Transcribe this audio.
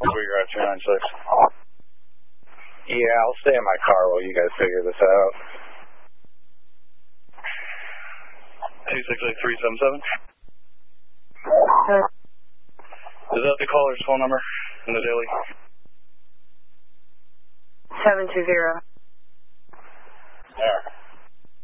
Where you're at, 296. Yeah, I'll stay in my car while you guys figure this out. 268-377. Is that the caller's phone number in the daily? 720.